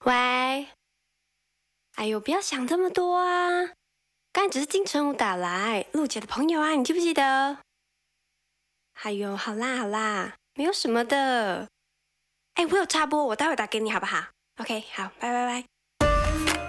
喂，哎呦，不要想这么多啊！刚才只是金城武打来，陆姐的朋友啊，你记不记得？哎呦，好啦好啦，没有什么的。哎，我有插播，我待会打给你好不好？OK，好，拜拜拜。